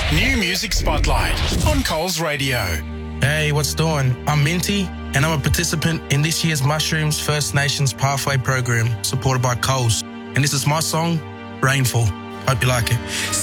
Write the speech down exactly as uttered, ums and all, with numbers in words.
New Music Spotlight on Coles Radio. Hey, what's doing? I'm Minty, and I'm a participant in this year's Mushrooms First Nations Pathway program supported by Coles. And this is my song, Rainfall. Hope you like it.